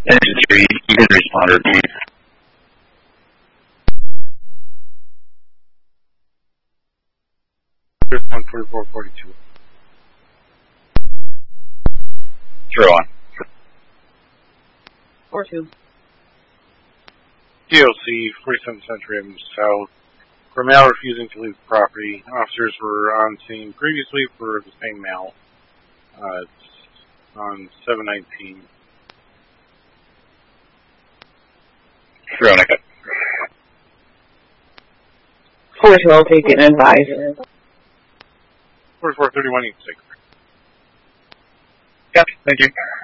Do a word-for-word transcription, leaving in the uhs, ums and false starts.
Engine three, you can respond to me. There's one forty-four forty-two. Zero on. Four two. D O C, forty-seventh Century Avenue South. For male refusing to leave the property. Officers were on scene previously for the same male. Uh, it's on seven nineteen. Veronica. Four two, I'll take it and advise. forty-four thirty-one eighty-six. Yep, thank you.